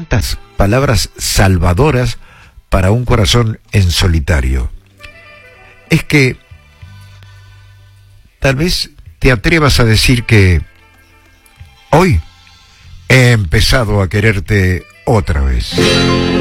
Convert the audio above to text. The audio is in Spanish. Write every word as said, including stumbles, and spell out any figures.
tantas palabras salvadoras para un corazón en solitario. Es que tal vez te atrevas a decir que hoy he empezado a quererte otra vez.